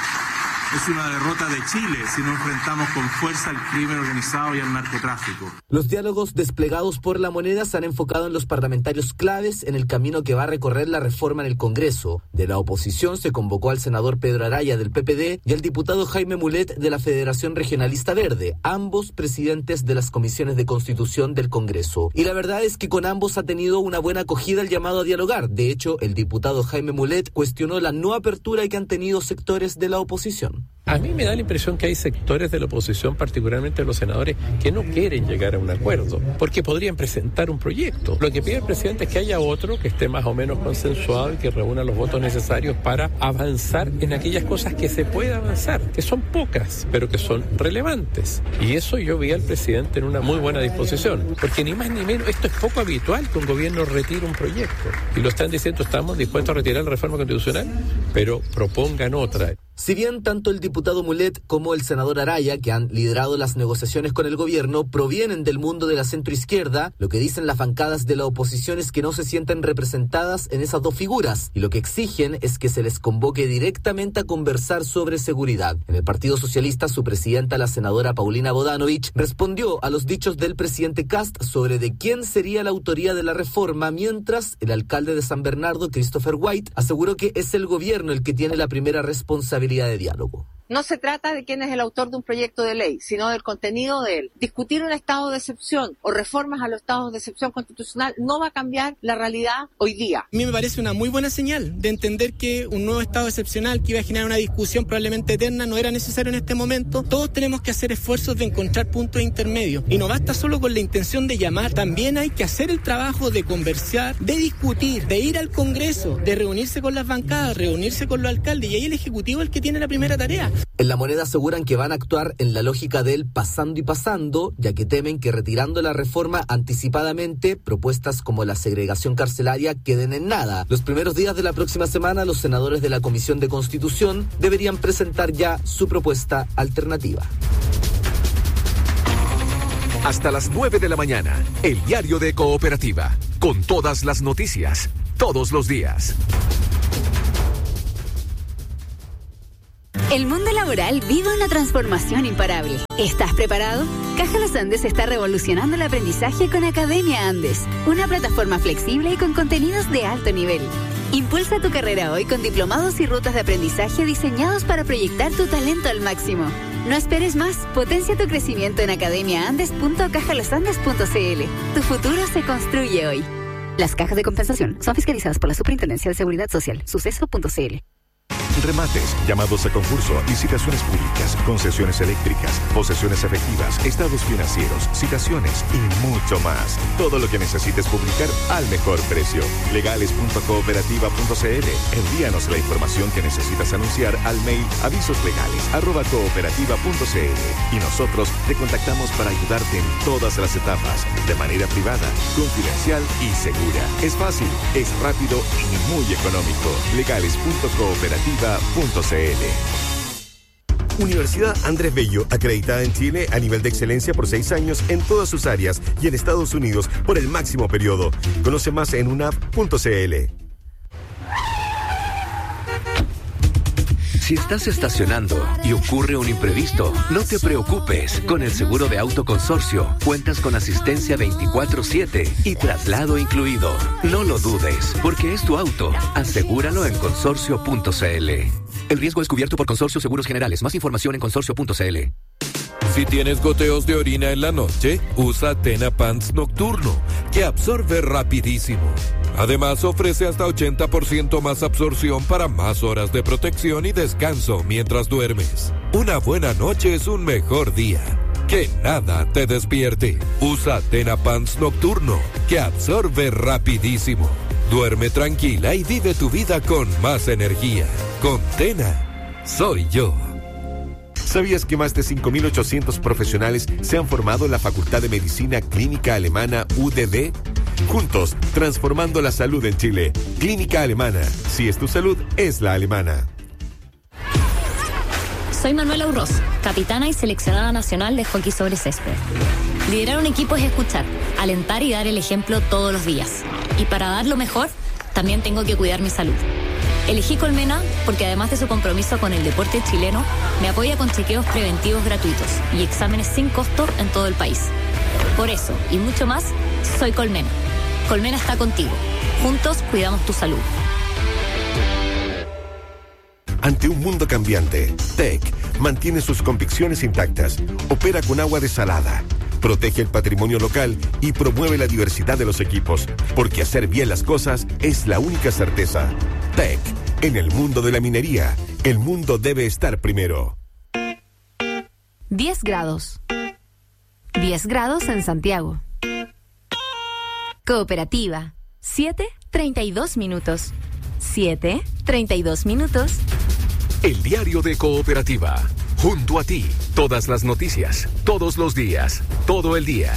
Es una derrota de Chile si no enfrentamos con fuerza al crimen organizado y al narcotráfico. Los diálogos desplegados por la moneda se han enfocado en los parlamentarios claves en el camino que va a recorrer la reforma en el Congreso. De la oposición se convocó al senador Pedro Araya del P P D y al diputado Jaime Mulet de la Federación Regionalista Verde, ambos presidentes de las comisiones de Constitución del Congreso. Y la verdad es que con ambos ha tenido una buena acogida el llamado a dialogar. De hecho, el diputado Jaime Mulet cuestionó la no apertura que han tenido sectores de la oposición. A mí me da la impresión que hay sectores de la oposición, particularmente los senadores, que no quieren llegar a un acuerdo, porque podrían presentar un proyecto. Lo que pide el presidente es que haya otro que esté más o menos consensuado y que reúna los votos necesarios para avanzar en aquellas cosas que se puede avanzar, que son pocas, pero que son relevantes. Y eso yo vi al presidente en una muy buena disposición, porque ni más ni menos, esto es poco habitual que un gobierno retire un proyecto. Y lo están diciendo, estamos dispuestos a retirar la reforma constitucional, pero propongan otra. Si bien tanto el diputado Mulet como el senador Araya, que han liderado las negociaciones con el gobierno, provienen del mundo de la centroizquierda, lo que dicen las bancadas de la oposición es que no se sienten representadas en esas dos figuras, y lo que exigen es que se les convoque directamente a conversar sobre seguridad. En el Partido Socialista, su presidenta, la senadora Paulina Bodanovich, respondió a los dichos del presidente Kast sobre de quién sería la autoría de la reforma, mientras el alcalde de San Bernardo, Christopher White, aseguró que es el gobierno el que tiene la primera responsabilidad de diálogo. No se trata de quién es el autor de un proyecto de ley, sino del contenido de él. Discutir un estado de excepción o reformas a los estados de excepción constitucional no va a cambiar la realidad hoy día. A mí me parece una muy buena señal de entender que un nuevo estado excepcional que iba a generar una discusión probablemente eterna no era necesario en este momento. Todos tenemos que hacer esfuerzos de encontrar puntos intermedios. Y no basta solo con la intención de llamar, también hay que hacer el trabajo de conversar, de discutir, de ir al Congreso, de reunirse con las bancadas, reunirse con los alcaldes. Y ahí el Ejecutivo es el que tiene la primera tarea. En la moneda aseguran que van a actuar en la lógica del pasando y pasando, ya que temen que retirando la reforma anticipadamente, propuestas como la segregación carcelaria queden en nada. Los primeros días de la próxima semana, los senadores de la Comisión de Constitución deberían presentar ya su propuesta alternativa. Hasta las nueve de la mañana, el diario de Cooperativa, con todas las noticias, todos los días. El mundo laboral vive una transformación imparable. ¿Estás preparado? Caja Los Andes está revolucionando el aprendizaje con Academia Andes, una plataforma flexible y con contenidos de alto nivel. Impulsa tu carrera hoy con diplomados y rutas de aprendizaje diseñados para proyectar tu talento al máximo. No esperes más, potencia tu crecimiento en academia andes punto caja los andes punto c l. Tu futuro se construye hoy. Las cajas de compensación son fiscalizadas por la Superintendencia de Seguridad Social, suceso punto c l. remates, llamados a concurso, licitaciones públicas, concesiones eléctricas, posesiones efectivas, estados financieros, citaciones y mucho más. Todo lo que necesites publicar al mejor precio. legales punto cooperativa punto c l. Envíanos la información que necesitas anunciar al mail avisoslegales arroba cooperativa punto c l y nosotros te contactamos para ayudarte en todas las etapas, de manera privada, confidencial y segura. Es fácil, es rápido y muy económico. legales punto cooperativa punto c l. Universidad Andrés Bello, acreditada en Chile a nivel de excelencia por seis años en todas sus áreas y en Estados Unidos por el máximo periodo. Conoce más en unap punto c l. Si estás estacionando y ocurre un imprevisto, no te preocupes. Con el seguro de auto consorcio, cuentas con asistencia veinticuatro siete y traslado incluido. No lo dudes, porque es tu auto. Asegúralo en consorcio punto c l. El riesgo es cubierto por Consorcio Seguros Generales. Más información en consorcio punto c l. Si tienes goteos de orina en la noche, usa Tena Pants Nocturno, que absorbe rapidísimo. Además, ofrece hasta ochenta por ciento más absorción para más horas de protección y descanso mientras duermes. Una buena noche es un mejor día. Que nada te despierte. Usa Tena Pants Nocturno, que absorbe rapidísimo. Duerme tranquila y vive tu vida con más energía. Con Tena, soy yo. ¿Sabías que más de cinco mil ochocientos profesionales se han formado en la Facultad de Medicina Clínica Alemana U D D? Juntos, transformando la salud en Chile. Clínica Alemana. Si es tu salud, es la alemana. Soy Manuela Urroz, capitana y seleccionada nacional de hockey sobre césped. Liderar un equipo es escuchar, alentar y dar el ejemplo todos los días. Y para dar lo mejor, también tengo que cuidar mi salud. Elegí Colmena porque además de su compromiso con el deporte chileno, me apoya con chequeos preventivos gratuitos y exámenes sin costo en todo el país. Por eso, y mucho más, soy Colmena. Colmena está contigo. Juntos cuidamos tu salud. Ante un mundo cambiante, T E C mantiene sus convicciones intactas, opera con agua desalada, protege el patrimonio local y promueve la diversidad de los equipos, porque hacer bien las cosas es la única certeza. T E C, en el mundo de la minería, el mundo debe estar primero. diez grados. diez grados en Santiago. Cooperativa. siete, treinta y dos minutos. siete, treinta y dos minutos. El diario de Cooperativa. Junto a ti, todas las noticias, todos los días, todo el día.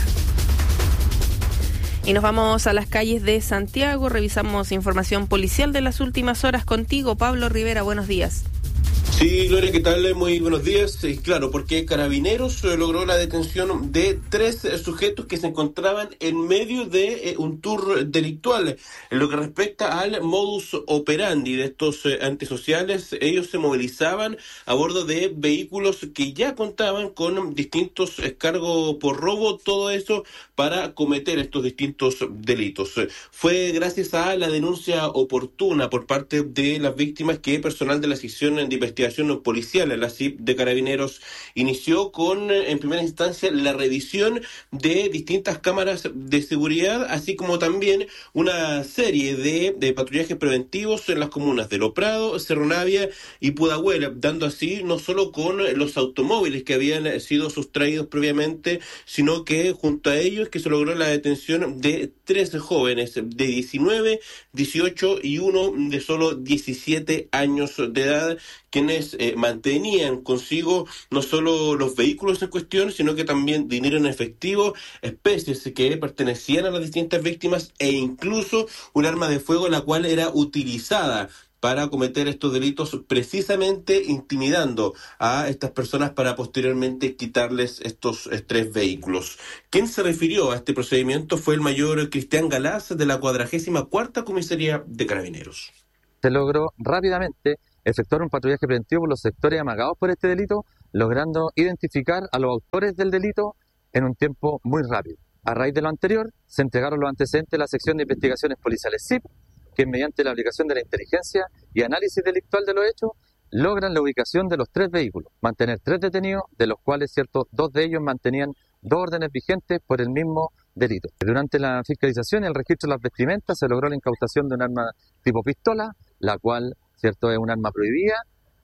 Y nos vamos a las calles de Santiago, revisamos información policial de las últimas horas contigo, Pablo Rivera, buenos días. Sí, Gloria, ¿qué tal? Muy buenos días. Sí, claro, porque Carabineros eh, logró la detención de tres eh, sujetos que se encontraban en medio de eh, un tour delictual. En lo que respecta al modus operandi de estos eh, antisociales, ellos se movilizaban a bordo de vehículos que ya contaban con distintos eh, cargos por robo, todo eso para cometer estos distintos delitos. Fue gracias a la denuncia oportuna por parte de las víctimas que personal de la sección de investigación policial, la C I P de Carabineros, inició con, en primera instancia, la revisión de distintas cámaras de seguridad, así como también una serie de, de patrullajes preventivos en las comunas de Lo Prado, Cerro Navia y Pudahuel, dando así no solo con los automóviles que habían sido sustraídos previamente, sino que junto a ellos que se logró la detención de trece jóvenes de diecinueve, dieciocho y uno de solo diecisiete años de edad, quienes eh, mantenían consigo no solo los vehículos en cuestión, sino que también dinero en efectivo, especies que pertenecían a las distintas víctimas e incluso un arma de fuego la cual era utilizada para cometer estos delitos, precisamente intimidando a estas personas para posteriormente quitarles estos eh, tres vehículos. Quien se refirió a este procedimiento fue el mayor Cristian Galaz de la cuadragésima cuarta Comisaría de Carabineros. Se logró rápidamente efectuar un patrullaje preventivo por los sectores amagados por este delito, logrando identificar a los autores del delito en un tiempo muy rápido. A raíz de lo anterior, se entregaron los antecedentes de la sección de investigaciones policiales C I P, que mediante la aplicación de la inteligencia y análisis delictual de los hechos, logran la ubicación de los tres vehículos, mantener tres detenidos, de los cuales cierto, dos de ellos mantenían dos órdenes vigentes por el mismo delito. Durante la fiscalización y el registro de las vestimentas se logró la incautación de un arma tipo pistola, la cual cierto es un arma prohibida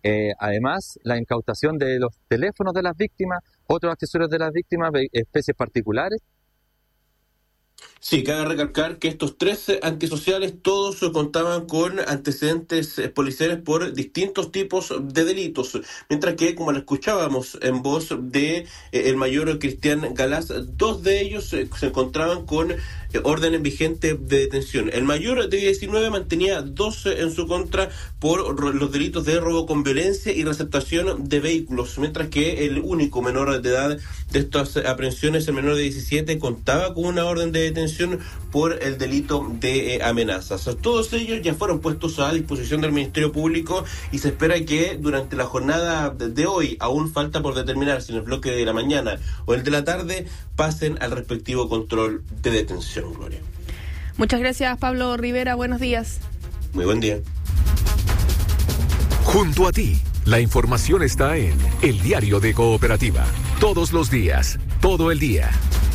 Eh, además, la incautación de los teléfonos de las víctimas, otros accesorios de las víctimas, especies particulares. Sí, cabe recalcar que estos tres antisociales todos contaban con antecedentes policiales por distintos tipos de delitos, mientras que, como lo escuchábamos en voz de eh, el mayor Cristian Galás, dos de ellos eh, se encontraban con eh, órdenes vigentes de detención. El mayor de diecinueve mantenía doce en su contra por los delitos de robo con violencia y receptación de vehículos, mientras que el único menor de edad de estas aprehensiones, el menor de diecisiete, contaba con una orden de detención por el delito de eh, amenazas. Todos ellos ya fueron puestos a disposición del Ministerio Público y se espera que durante la jornada de hoy, aún falta por determinar si en el bloque de la mañana o el de la tarde, pasen al respectivo control de detención. Gloria. Muchas gracias, Pablo Rivera. Buenos días. Muy buen día. Junto a ti, la información está en El Diario de Cooperativa. Todos los días, todo el día.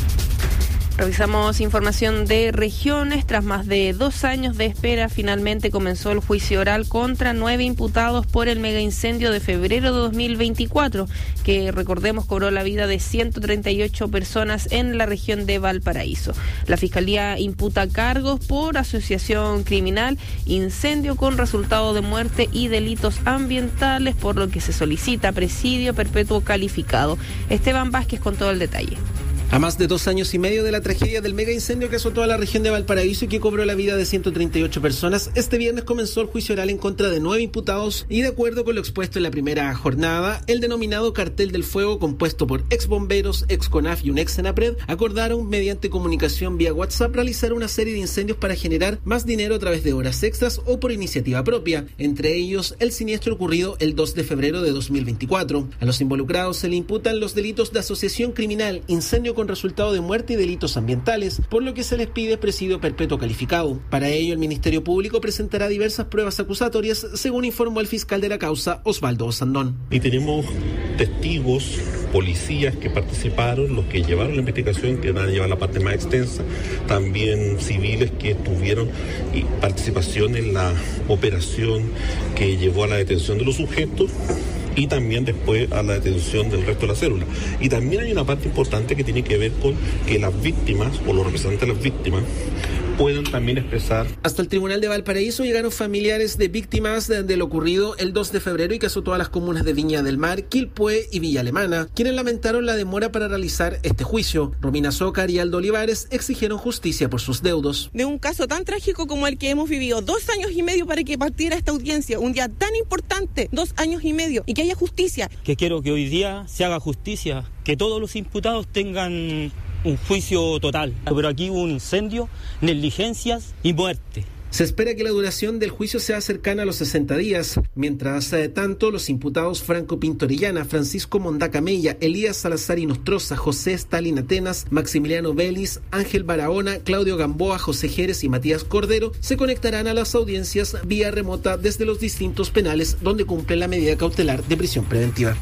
Revisamos información de regiones. Tras más de dos años de espera, finalmente comenzó el juicio oral contra nueve imputados por el megaincendio de febrero de dos mil veinticuatro, que, recordemos, cobró la vida de ciento treinta y ocho personas en la región de Valparaíso. La Fiscalía imputa cargos por asociación criminal, incendio con resultado de muerte y delitos ambientales, por lo que se solicita presidio perpetuo calificado. Esteban Vázquez con todo el detalle. A más de dos años y medio de la tragedia del mega incendio que azotó a la región de Valparaíso y que cobró la vida de ciento treinta y ocho personas, este viernes comenzó el juicio oral en contra de nueve imputados y, de acuerdo con lo expuesto en la primera jornada, el denominado Cartel del Fuego, compuesto por ex bomberos, ex CONAF y un ex Senapred, acordaron mediante comunicación vía WhatsApp realizar una serie de incendios para generar más dinero a través de horas extras o por iniciativa propia, entre ellos el siniestro ocurrido el dos de febrero de dos mil veinticuatro. A los involucrados se le imputan los delitos de asociación criminal, incendio con resultado de muerte y delitos ambientales, por lo que se les pide presidio perpetuo calificado. Para ello, el Ministerio Público presentará diversas pruebas acusatorias, según informó el fiscal de la causa, Osvaldo Osandón. Y tenemos testigos, policías que participaron, los que llevaron la investigación, que van a llevar la parte más extensa, también civiles que tuvieron participación en la operación que llevó a la detención de los sujetos, y también después a la detención del resto de la célula. Y también hay una parte importante que tiene que ver con que las víctimas o los representantes de las víctimas puedan también expresar. Hasta el Tribunal de Valparaíso llegaron familiares de víctimas de, de lo ocurrido el dos de febrero y que azotó a las comunas de Viña del Mar, Quilpué y Villa Alemana, quienes lamentaron la demora para realizar este juicio. Romina Zócar y Aldo Olivares exigieron justicia por sus deudos. De un caso tan trágico como el que hemos vivido, dos años y medio para que partiera esta audiencia, un día tan importante, dos años y medio, y que haya justicia. Que quiero que hoy día se haga justicia, que todos los imputados tengan un juicio total, pero aquí hubo un incendio, negligencias y muerte. Se espera que la duración del juicio sea cercana a los sesenta días. Mientras eh, tanto, los imputados Franco Pintorillana, Francisco Mondaca Mella, Elías Salazar y Nostroza, José Stalin Atenas, Maximiliano Vélez, Ángel Barahona, Claudio Gamboa, José Jerez y Matías Cordero se conectarán a las audiencias vía remota desde los distintos penales donde cumplen la medida cautelar de prisión preventiva.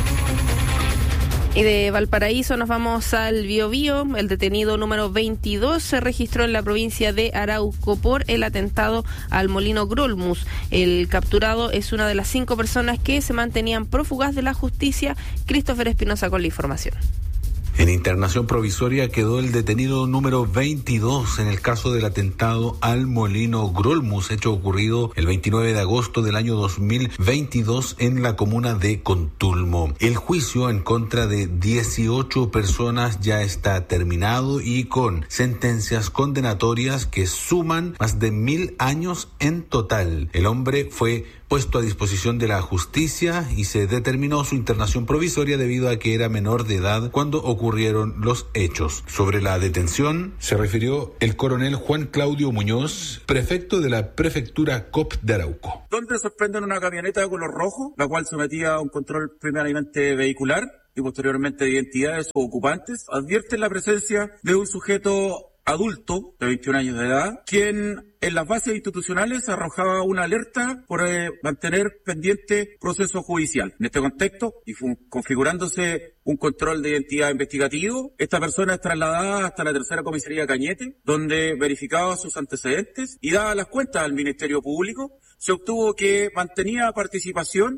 Y de Valparaíso nos vamos al Biobío. El detenido número veintidós se registró en la provincia de Arauco por el atentado al molino Grolmus. El capturado es una de las cinco personas que se mantenían prófugas de la justicia. Christopher Espinosa con la información. En internación provisoria quedó el detenido número veintidós en el caso del atentado al molino Grolmus, hecho ocurrido el veintinueve de agosto del año dos mil veintidós en la comuna de Contulmo. El juicio en contra de dieciocho personas ya está terminado y con sentencias condenatorias que suman más de mil años en total. El hombre fue puesto a disposición de la justicia y se determinó su internación provisoria debido a que era menor de edad cuando ocurrieron los hechos. Sobre la detención se refirió el coronel Juan Claudio Muñoz, prefecto de la prefectura C O P de Arauco. Donde sorprenden una camioneta de color rojo, la cual sometía a un control primeramente vehicular y posteriormente de identidades o ocupantes. Advierten la presencia de un sujeto adulto de veintiún años de edad, quien en las bases institucionales arrojaba una alerta por eh, mantener pendiente proceso judicial. En este contexto, y configurándose un control de identidad investigativo, esta persona es trasladada hasta la tercera comisaría Cañete, donde verificaba sus antecedentes y dadas las cuentas al Ministerio Público, se obtuvo que mantenía participación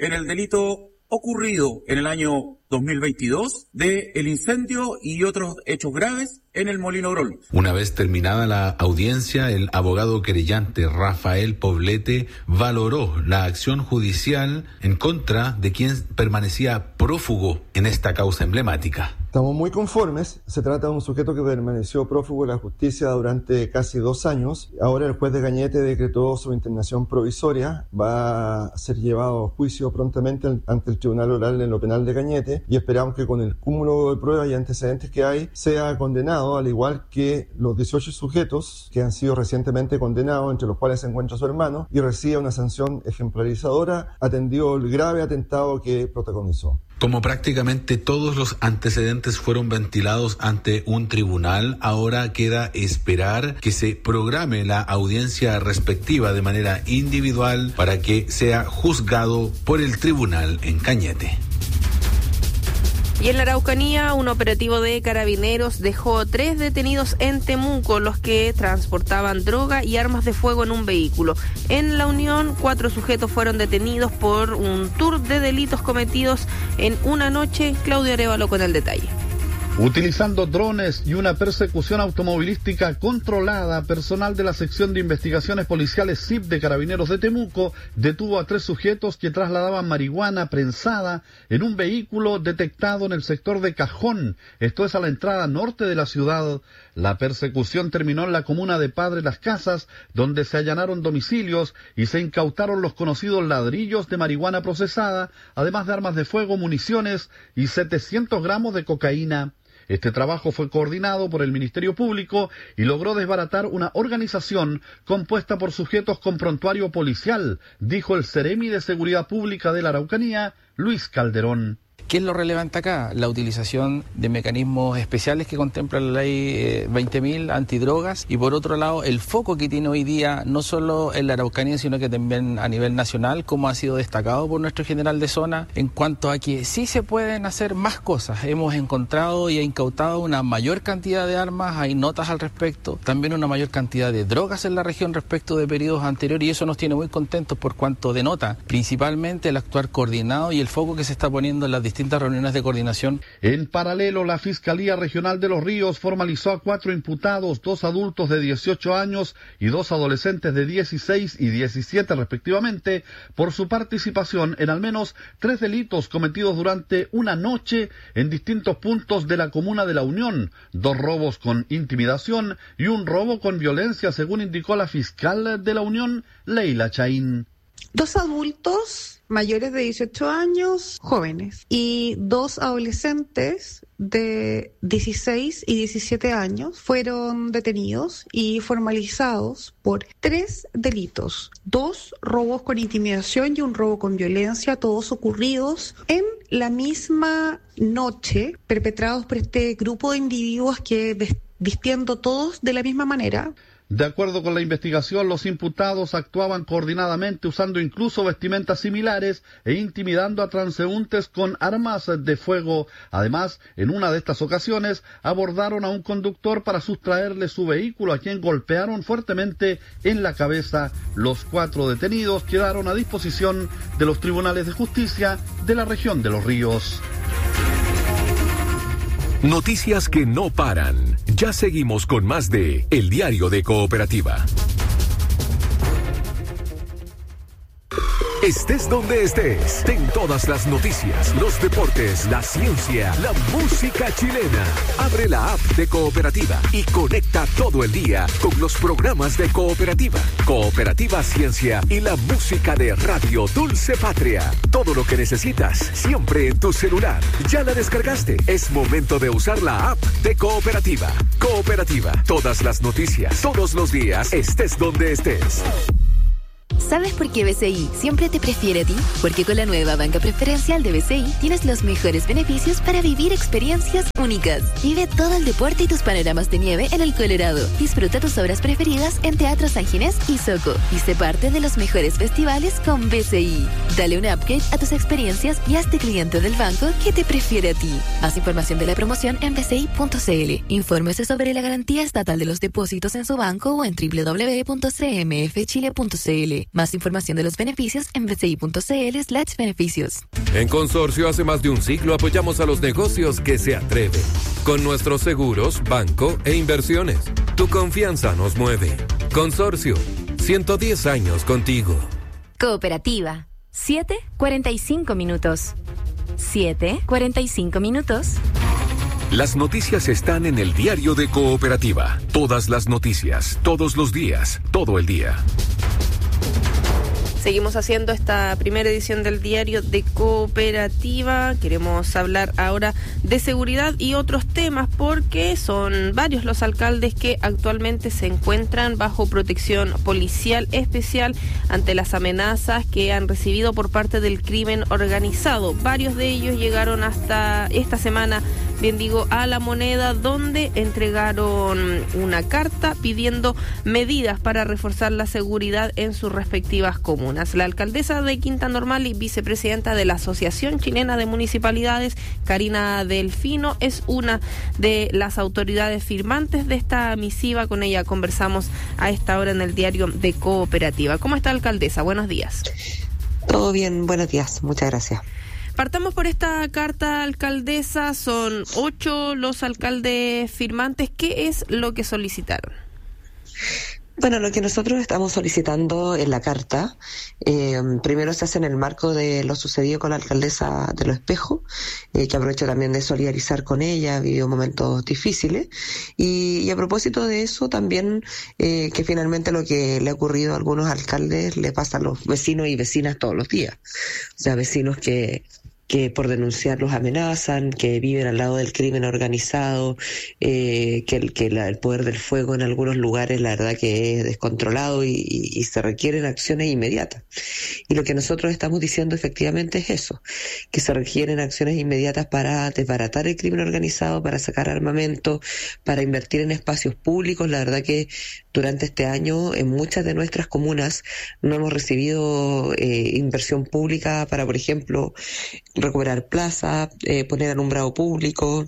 en el delito ocurrido en el año dos mil veintidós de el incendio y otros hechos graves en el Molino Grol. Una vez terminada la audiencia, el abogado querellante Rafael Poblete valoró la acción judicial en contra de quien permanecía prófugo en esta causa emblemática. Estamos muy conformes. Se trata de un sujeto que permaneció prófugo de la justicia durante casi dos años. Ahora el juez de Cañete decretó su internación provisoria. Va a ser llevado a juicio prontamente ante el Tribunal Oral en lo Penal de Cañete y esperamos que con el cúmulo de pruebas y antecedentes que hay sea condenado, al igual que los dieciocho sujetos que han sido recientemente condenados, entre los cuales se encuentra su hermano, y reciba una sanción ejemplarizadora atendido el grave atentado que protagonizó. Como prácticamente todos los antecedentes fueron ventilados ante un tribunal, ahora queda esperar que se programe la audiencia respectiva de manera individual para que sea juzgado por el tribunal en Cañete. Y en la Araucanía, un operativo de carabineros dejó tres detenidos en Temuco, los que transportaban droga y armas de fuego en un vehículo. En La Unión, cuatro sujetos fueron detenidos por un tour de delitos cometidos en una noche. Claudio Arevalo con el detalle. Utilizando drones y una persecución automovilística controlada, personal de la sección de investigaciones policiales S I P de Carabineros de Temuco detuvo a tres sujetos que trasladaban marihuana prensada en un vehículo detectado en el sector de Cajón, esto es a la entrada norte de la ciudad. La persecución terminó en la comuna de Padre Las Casas, donde se allanaron domicilios y se incautaron los conocidos ladrillos de marihuana procesada, además de armas de fuego, municiones y setecientos gramos de cocaína. Este trabajo fue coordinado por el Ministerio Público y logró desbaratar una organización compuesta por sujetos con prontuario policial, dijo el Seremi de Seguridad Pública de la Araucanía, Luis Calderón. ¿Qué es lo relevante acá? La utilización de mecanismos especiales que contempla la ley eh, veinte mil antidrogas y por otro lado el foco que tiene hoy día no solo en la Araucanía sino que también a nivel nacional, como ha sido destacado por nuestro general de zona, en cuanto a que sí se pueden hacer más cosas. Hemos encontrado y incautado una mayor cantidad de armas, hay notas al respecto, también una mayor cantidad de drogas en la región respecto de periodos anteriores y eso nos tiene muy contentos por cuanto denota principalmente el actuar coordinado y el foco que se está poniendo en las distintas reuniones de coordinación. En paralelo, la Fiscalía Regional de Los Ríos formalizó a cuatro imputados, dos adultos de dieciocho años y dos adolescentes de dieciséis y diecisiete respectivamente, por su participación en al menos tres delitos cometidos durante una noche en distintos puntos de la comuna de La Unión, dos robos con intimidación y un robo con violencia, según indicó la fiscal de La Unión, Leila Chaín. Dos adultos mayores de dieciocho años, jóvenes, y dos adolescentes de dieciséis y diecisiete años fueron detenidos y formalizados por tres delitos, dos robos con intimidación y un robo con violencia, todos ocurridos en la misma noche, perpetrados por este grupo de individuos que vistiendo todos de la misma manera. De acuerdo con la investigación, los imputados actuaban coordinadamente usando incluso vestimentas similares e intimidando a transeúntes con armas de fuego. Además, en una de estas ocasiones, abordaron a un conductor para sustraerle su vehículo, a quien golpearon fuertemente en la cabeza. Los cuatro detenidos quedaron a disposición de los tribunales de justicia de la región de Los Ríos. Noticias que no paran. Ya seguimos con más de El Diario de Cooperativa. Estés donde estés, ten todas las noticias, los deportes, la ciencia, la música chilena. Abre la app de Cooperativa y conecta todo el día con los programas de Cooperativa, Cooperativa Ciencia y la música de Radio Dulce Patria. Todo lo que necesitas, siempre en tu celular. ¿Ya la descargaste? Es momento de usar la app de Cooperativa. Cooperativa, todas las noticias, todos los días, estés donde estés. ¿Sabes por qué B C I siempre te prefiere a ti? Porque con la nueva banca preferencial de B C I tienes los mejores beneficios para vivir experiencias únicas. Vive todo el deporte y tus panoramas de nieve en el Colorado. Disfruta tus obras preferidas en Teatro San Ginés y Soco. Y sé parte de los mejores festivales con B C I. Dale un upgrade a tus experiencias y hazte cliente del banco que te prefiere a ti. Más información de la promoción en b c i punto c l. Infórmese sobre la garantía estatal de los depósitos en su banco o en doble u doble u doble u punto c m f chile punto c l. Más información de los beneficios en bci.cl slash beneficios. En Consorcio hace más de un siglo apoyamos a los negocios que se atreven. Con nuestros seguros, banco e inversiones. Tu confianza nos mueve. Consorcio, ciento diez años contigo. Cooperativa, siete cuarenta y cinco minutos. siete cuarenta y cinco minutos. Las noticias están en el diario de Cooperativa. Todas las noticias, todos los días, todo el día. Seguimos haciendo esta primera edición del diario de Cooperativa. Queremos hablar ahora de seguridad y otros temas porque son varios los alcaldes que actualmente se encuentran bajo protección policial especial ante las amenazas que han recibido por parte del crimen organizado. Varios de ellos llegaron hasta esta semana, bien digo, a La Moneda, donde entregaron una carta pidiendo medidas para reforzar la seguridad en sus respectivas comunas. La alcaldesa de Quinta Normal y vicepresidenta de la Asociación Chilena de Municipalidades, Karina Delfino, es una de las autoridades firmantes de esta misiva. Con ella conversamos a esta hora en el diario de Cooperativa. ¿Cómo está, alcaldesa? Buenos días. Todo bien, buenos días. Muchas gracias. Partamos por esta carta, alcaldesa. Son ocho los alcaldes firmantes. ¿Qué es lo que solicitaron? Bueno, lo que nosotros estamos solicitando en la carta, eh, primero se hace en el marco de lo sucedido con la alcaldesa de Los Espejos, eh, que aprovecho también de solidarizar con ella, vivió momentos difíciles, y, y a propósito de eso también, eh, que finalmente lo que le ha ocurrido a algunos alcaldes le pasa a los vecinos y vecinas todos los días, o sea, vecinos que... que por denunciar los amenazan, que viven al lado del crimen organizado, eh, que, el, que la, el poder del fuego en algunos lugares la verdad que es descontrolado y, y, y se requieren acciones inmediatas. Y lo que nosotros estamos diciendo efectivamente es eso, que se requieren acciones inmediatas para desbaratar el crimen organizado, para sacar armamento, para invertir en espacios públicos. La verdad que durante este año en muchas de nuestras comunas no hemos recibido eh, inversión pública para, por ejemplo, recuperar plaza, eh, poner alumbrado público,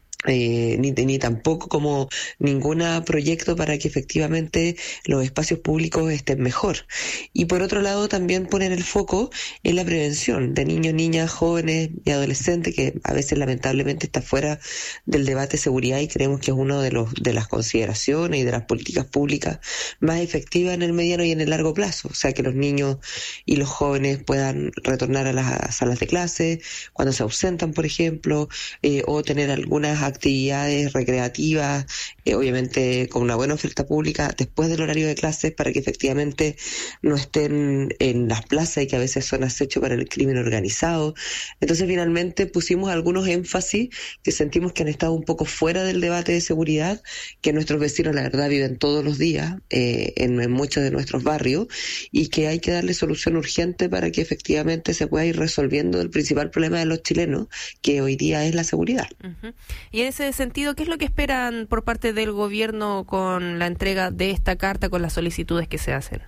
eh, ni, ni tampoco como ningún proyecto para que efectivamente los espacios públicos estén mejor. Y por otro lado también poner el foco en la prevención de niños, niñas, jóvenes y adolescentes, que a veces lamentablemente está fuera del debate de seguridad, y creemos que es una de los de las consideraciones y de las políticas públicas más efectivas en el mediano y en el largo plazo. O sea, que los niños y los jóvenes puedan retornar a las salas de clase cuando se ausentan, por ejemplo, eh, o tener algunas actividades recreativas, eh, obviamente con una buena oferta pública después del horario de clases, para que efectivamente no estén en las plazas y que a veces son acecho para el crimen organizado. Entonces finalmente pusimos algunos énfasis que sentimos que han estado un poco fuera del debate de seguridad, que nuestros vecinos la verdad viven todos los días eh, en, en muchos de nuestros barrios, y que hay que darle solución urgente para que efectivamente se pueda ir resolviendo el principal problema de los chilenos, que hoy día es la seguridad. Uh-huh. Y en ese sentido, ¿qué es lo que esperan por parte del gobierno con la entrega de esta carta, con las solicitudes que se hacen?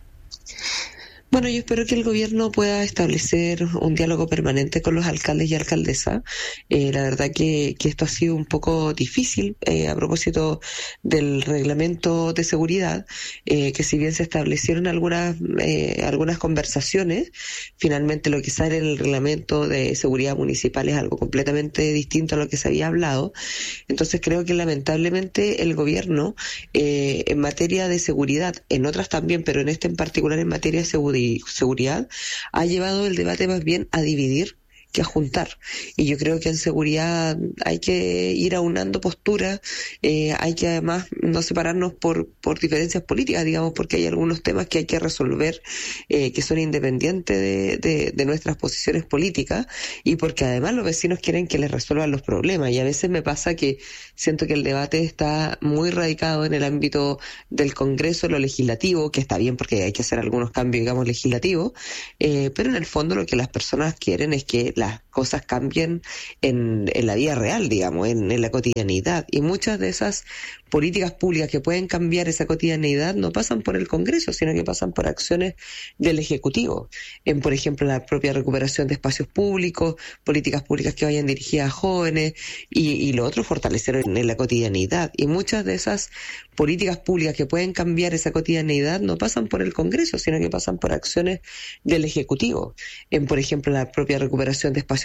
Bueno, yo espero que el gobierno pueda establecer un diálogo permanente con los alcaldes y alcaldesas. Eh, la verdad que, que esto ha sido un poco difícil eh, a propósito del reglamento de seguridad, eh, que si bien se establecieron algunas eh, algunas conversaciones, finalmente lo que sale en el reglamento de seguridad municipal es algo completamente distinto a lo que se había hablado. Entonces creo que lamentablemente el gobierno eh, en materia de seguridad, en otras también, pero en este en particular en materia de seguridad, seguridad, ha llevado el debate más bien a dividir que a juntar. Y yo creo que en seguridad hay que ir aunando posturas, eh, hay que además no separarnos por, por diferencias políticas, digamos, porque hay algunos temas que hay que resolver eh, que son independientes de, de, de nuestras posiciones políticas, y porque además los vecinos quieren que les resuelvan los problemas. Y a veces me pasa que siento que el debate está muy radicado en el ámbito del Congreso, lo legislativo, que está bien porque hay que hacer algunos cambios, digamos, legislativos, eh, pero en el fondo lo que las personas quieren es que la las cosas cambien en, en la vida real, digamos, en, en la cotidianidad. Y muchas de esas políticas públicas que pueden cambiar esa cotidianidad no pasan por el Congreso, sino que pasan por acciones del Ejecutivo. En, por ejemplo, la propia recuperación de espacios públicos, políticas públicas que vayan dirigidas a jóvenes y, y lo otro, fortalecer en, en la cotidianidad. Y muchas de esas políticas públicas que pueden cambiar esa cotidianidad no pasan por el Congreso, sino que pasan por acciones del Ejecutivo. En, por ejemplo, la propia recuperación de espacios